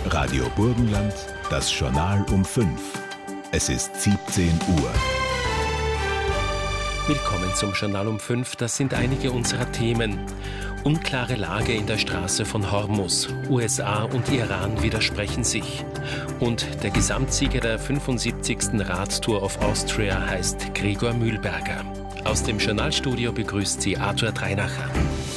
Radio Burgenland, das Journal um 5. Es ist 17 Uhr. Willkommen zum Journal um 5. Das sind einige unserer Themen. Unklare Lage in der Straße von Hormuz. USA und Iran widersprechen sich. Und der Gesamtsieger der 75. Radtour of Austria heißt Gregor Mühlberger. Aus dem Journalstudio begrüßt sie Arthur Dreinacher.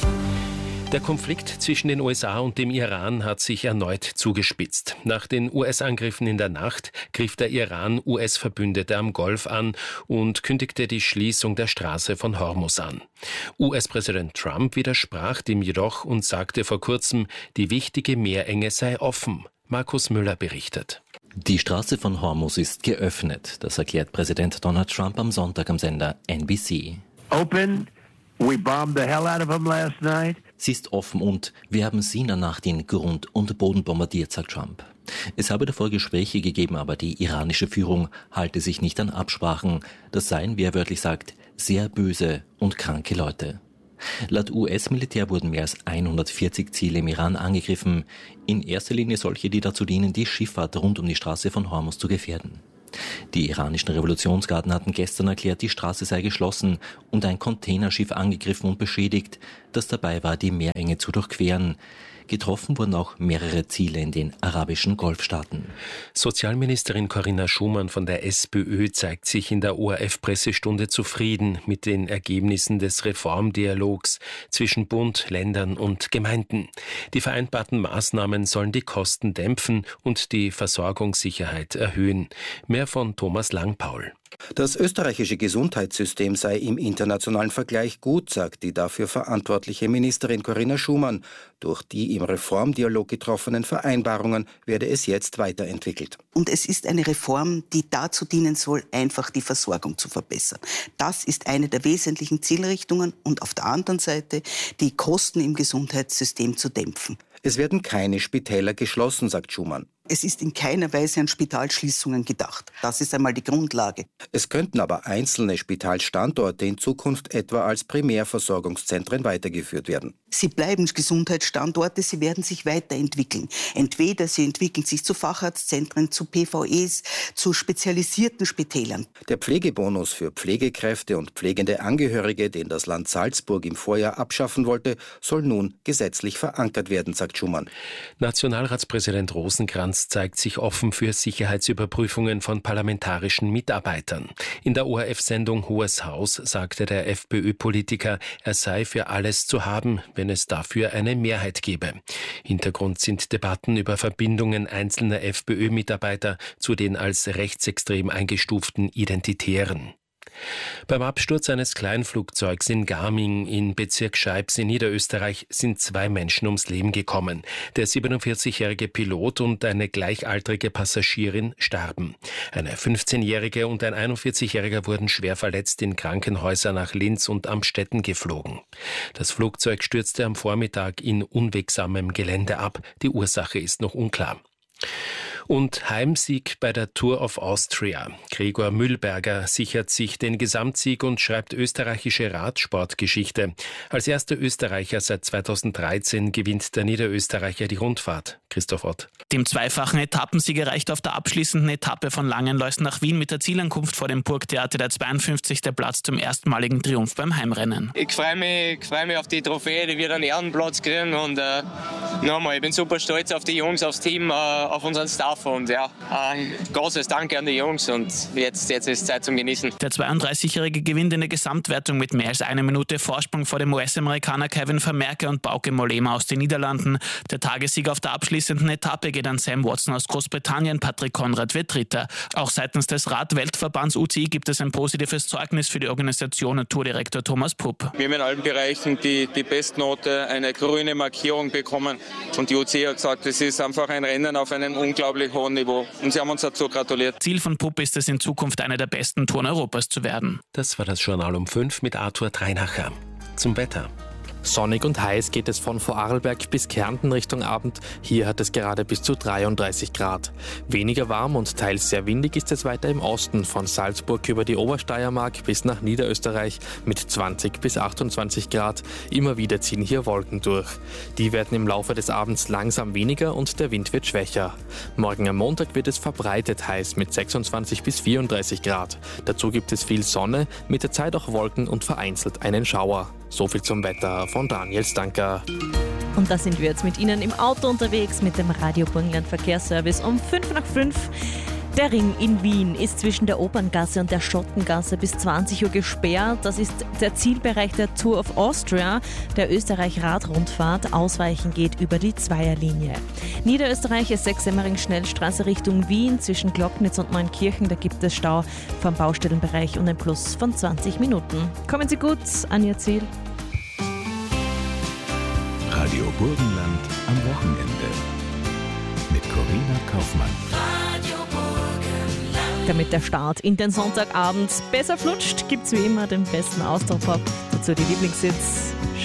Der Konflikt zwischen den USA und dem Iran hat sich erneut zugespitzt. Nach den US-Angriffen in der Nacht griff der Iran US-Verbündete am Golf an und kündigte die Schließung der Straße von Hormuz an. US-Präsident Trump widersprach dem jedoch und sagte vor kurzem, die wichtige Meerenge sei offen. Markus Müller berichtet. Die Straße von Hormuz ist geöffnet, das erklärt Präsident Donald Trump am Sonntag am Sender NBC. Open. We bombed the hell out of them last night. Sie ist offen und wir haben sie in der Nacht in Grund und Boden bombardiert, sagt Trump. Es habe davor Gespräche gegeben, aber die iranische Führung halte sich nicht an Absprachen. Das seien, wie er wörtlich sagt, sehr böse und kranke Leute. Laut US-Militär wurden mehr als 140 Ziele im Iran angegriffen. In erster Linie solche, die dazu dienen, die Schifffahrt rund um die Straße von Hormuz zu gefährden. Die iranischen Revolutionsgarden hatten gestern erklärt, die Straße sei geschlossen und ein Containerschiff angegriffen und beschädigt, das dabei war, die Meerenge zu durchqueren. Getroffen wurden auch mehrere Ziele in den arabischen Golfstaaten. Sozialministerin Corinna Schumann von der SPÖ zeigt sich in der ORF-Pressestunde zufrieden mit den Ergebnissen des Reformdialogs zwischen Bund, Ländern und Gemeinden. Die vereinbarten Maßnahmen sollen die Kosten dämpfen und die Versorgungssicherheit erhöhen. Mehr von Thomas Langpaul. Das österreichische Gesundheitssystem sei im internationalen Vergleich gut, sagt die dafür verantwortliche Ministerin Corinna Schumann. Durch die im Reformdialog getroffenen Vereinbarungen werde es jetzt weiterentwickelt. Und es ist eine Reform, die dazu dienen soll, einfach die Versorgung zu verbessern. Das ist eine der wesentlichen Zielrichtungen und auf der anderen Seite die Kosten im Gesundheitssystem zu dämpfen. Es werden keine Spitäler geschlossen, sagt Schumann. Es ist in keiner Weise an Spitalschließungen gedacht. Das ist einmal die Grundlage. Es könnten aber einzelne Spitalstandorte in Zukunft etwa als Primärversorgungszentren weitergeführt werden. Sie bleiben Gesundheitsstandorte, sie werden sich weiterentwickeln. Entweder sie entwickeln sich zu Facharztzentren, zu PVEs, zu spezialisierten Spitälern. Der Pflegebonus für Pflegekräfte und pflegende Angehörige, den das Land Salzburg im Vorjahr abschaffen wollte, soll nun gesetzlich verankert werden, sagt Schumann. Nationalratspräsident Rosenkranz zeigt sich offen für Sicherheitsüberprüfungen von parlamentarischen Mitarbeitern. In der ORF-Sendung Hohes Haus sagte der FPÖ-Politiker, er sei für alles zu haben, wenn es dafür eine Mehrheit gebe. Hintergrund sind Debatten über Verbindungen einzelner FPÖ-Mitarbeiter zu den als rechtsextrem eingestuften Identitären. Beim Absturz eines Kleinflugzeugs in Garming in Bezirk Scheibs in Niederösterreich sind 2 Menschen ums Leben gekommen. Der 47-jährige Pilot und eine gleichaltrige Passagierin starben. Eine 15-jährige und ein 41-jähriger wurden schwer verletzt in Krankenhäuser nach Linz und Amstetten geflogen. Das Flugzeug stürzte am Vormittag in unwegsamem Gelände ab. Die Ursache ist noch unklar. Und Heimsieg bei der Tour of Austria. Gregor Mühlberger sichert sich den Gesamtsieg und schreibt österreichische Radsportgeschichte. Als erster Österreicher seit 2013 gewinnt der Niederösterreicher die Rundfahrt. Christoph Ott. Dem zweifachen Etappensieg erreicht auf der abschließenden Etappe von Langenlois nach Wien mit der Zielankunft vor dem Burgtheater der 52. Platz zum erstmaligen Triumph beim Heimrennen. Ich freue mich auf die Trophäe, die wir einen Ehrenplatz kriegen und nochmal, ich bin super stolz auf die Jungs, aufs Team, auf unseren Staff und ja, großes Danke an die Jungs und jetzt ist Zeit zum Genießen. Der 32-Jährige gewinnt in der Gesamtwertung mit mehr als 1 Minute Vorsprung vor dem US-Amerikaner Kevin Vermerke und Bauke Mollema aus den Niederlanden. Der Tagessieg auf der abschließenden Etappe geht an Sam Watson aus Großbritannien, Patrick Konrad wird Dritter. Auch seitens des Rad-Weltverbands UCI gibt es ein positives Zeugnis für die Organisation und Tourdirektor Thomas Pupp. Wir haben in allen Bereichen die Bestnote, eine grüne Markierung bekommen und die UCI hat gesagt, es ist einfach ein Rennen auf einem unglaublich hohen Niveau und sie haben uns dazu gratuliert. Ziel von Pupp ist es, in Zukunft eine der besten Touren Europas zu werden. Das war das Journal um 5 mit Arthur Dreinacher. Zum Wetter. Sonnig und heiß geht es von Vorarlberg bis Kärnten Richtung Abend. Hier hat es gerade bis zu 33 Grad. Weniger warm und teils sehr windig ist es weiter im Osten, von Salzburg über die Obersteiermark bis nach Niederösterreich mit 20 bis 28 Grad. Immer wieder ziehen hier Wolken durch. Die werden im Laufe des Abends langsam weniger und der Wind wird schwächer. Morgen am Montag wird es verbreitet heiß mit 26 bis 34 Grad. Dazu gibt es viel Sonne, mit der Zeit auch Wolken und vereinzelt einen Schauer. So viel zum Wetter von Daniel Stanker. Und da sind wir jetzt mit Ihnen im Auto unterwegs mit dem Radio Burgenland Verkehrsservice um 5:05. Der Ring in Wien ist zwischen der Operngasse und der Schottengasse bis 20 Uhr gesperrt. Das ist der Zielbereich der Tour of Austria, der Österreich-Radrundfahrt. Ausweichen geht über die Zweierlinie. Niederösterreich ist 6 Semmering-Schnellstraße Richtung Wien. Zwischen Glocknitz und Neunkirchen, da gibt es Stau vom Baustellenbereich und ein Plus von 20 Minuten. Kommen Sie gut an Ihr Ziel. Radio Burgenland am Wochenende mit Corinna Kaufmann. Damit der Start in den Sonntagabend besser flutscht, gibt's wie immer den besten Austropop. Dazu die Lieblingshits.